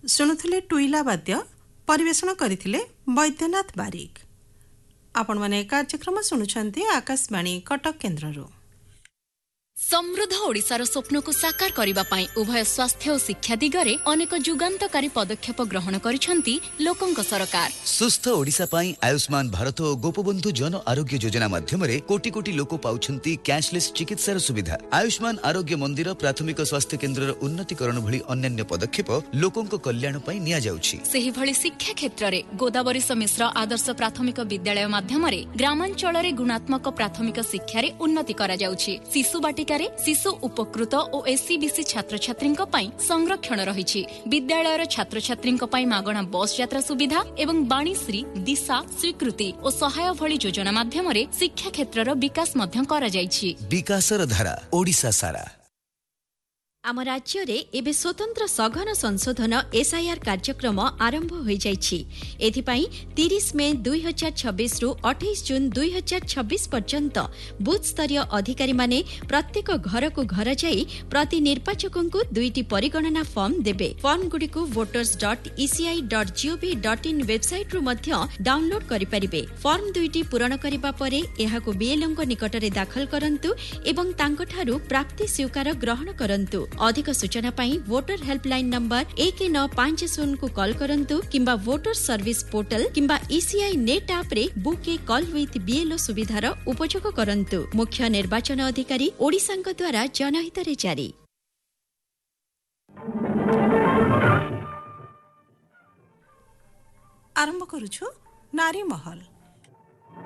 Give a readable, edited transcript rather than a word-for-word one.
शुणुथिले टुईला वाद्य परिवेषण करथिले वैद्यनाथ बारिक। आपण माने कार्यक्रम शुणुछन्ती आकाशवाणी कटक केन्द्ररू। समृद्ध ओडिशार स्वप्न को साकार करिबा पाई उभय स्वास्थ्य और शिक्षा दिगरे अनेक जुगान्तकारी पदक्षेप ग्रहण करिसंती लोकंक सरकार। सुस्थ ओडिशा पाई आयुष्मान भारत और गोपबंधु जन आरोग्य योजना माध्यमरे कोटी कोटी लोक पाउछंती कैशलेस चिकित्सार सुविधा। आयुष्मान आरोग्य मंदिर प्राथमिक स्वास्थ्य केन्द्रर उन्नतीकरण भली अन्य पदक्षेप लोकंक कल्याण पाई निया जाउछि। सेहि भली शिक्षा क्षेत्र रे गोदावरी मिश्र आदर्श प्राथमिक विद्यालय माध्यमरे ग्रामांचल रे गुणात्मक प्राथमिक शिक्षा रे उन्नति करा जाउछि। शिशु शिशु उपकृत और एससीबीसी छात्र छात्री संरक्षण रही। विद्यालय छात्र छात्री मागणा बस यात्रा सुविधा एवं वाणीश्री दिशा स्वीकृति और सहाय भली योजना माध्यम शिक्षा क्षेत्र विकास विकासर धारा ओडिशा सारा। आम राज्य रे एबे स्वतंत्र सघन संशोधन एसआईआर कार्यक्रम आरंभ हो जाइछि। एथिपाई 30 मे 2026 रु 28 जून 2026 पर्यंत बूथ स्तरीय अधिकारी माने प्रत्येक घर को घर जाई प्रति निर्वाचकों को 2टी परिगणना फॉर्म देबे। फॉर्म गुडी को voters.eci.gov.in वेबसाइट रु मध्य डाउनलोड करि परिबे। फॉर्म 2टी पूरण करिबा परे एहाको बीएलओ को निकट रे दाखल करंतु एवं तांको ठारू प्राप्ति स्वीकार ग्रहण करंतु। अधिक सूचना पाई वोटर हेल्पलाइन नंबर 1950 को कॉल करंतु किंबा वोटर सर्विस पोर्टल किंबा ईसीआई नेट ऐप रे book A call with BLO सुविधार उपयोग करंतु। मुख्य निर्वाचन अधिकारी ओडिशांक द्वारा जनहित रे जारी। आरंभ करूछु नारी महल।